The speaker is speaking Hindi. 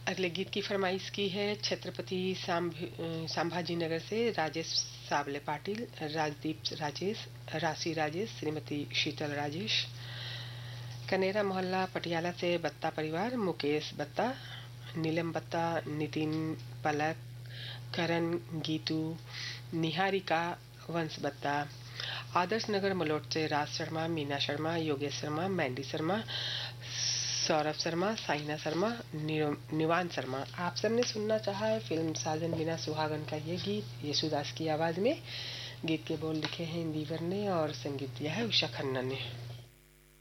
अगले गीत की फरमाइश की है छत्रपति संभाजी नगर से राजेश सावले पाटिल, राजदीप राजेश, राशि राजेश, श्रीमती शीतल राजेश। कनेरा मोहल्ला पटियाला से बत्ता परिवार, मुकेश बत्ता, नीलम बत्ता, नितिन, पलक, करण, गीतू, निहारिका, वंश बत्ता। आदर्श नगर मलोट से राज शर्मा, मीना शर्मा, योगेश शर्मा, मैंडी शर्मा, सौरभ शर्मा, साइना शर्मा, निवान शर्मा। आप सबने सुनना चाहा है फिल्म साजन बिना सुहागन का ये गीत येशुदास की आवाज में। गीत के बोल लिखे हैं इंदिवर ने और संगीत दिया है उषा खन्ना ने।